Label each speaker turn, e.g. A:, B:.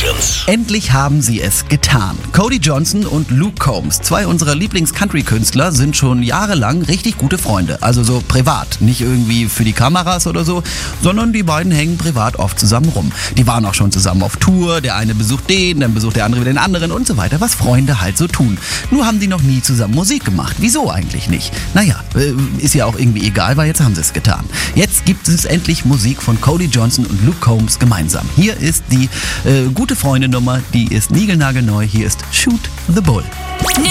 A: Legends.
B: Endlich haben sie es getan. Cody Johnson und Luke Combs, zwei unserer Lieblings-Country-Künstler, sind schon jahrelang richtig gute Freunde. Also so privat, nicht irgendwie für die Kameras oder so, sondern die beiden hängen privat oft zusammen rum. Die waren auch schon zusammen auf Tour, der eine besucht den, dann besucht der andere wieder den anderen und so weiter, was Freunde halt so tun. Nur haben die noch nie zusammen Musik gemacht. Wieso eigentlich nicht? Naja, ist ja auch irgendwie egal, weil jetzt haben sie es getan. Jetzt gibt es endlich Musik von Cody Johnson und Luke Combs gemeinsam. Hier ist die gute Freunde-Nummer, die ist niegelnagelneu. Hier ist Shoot the Bull.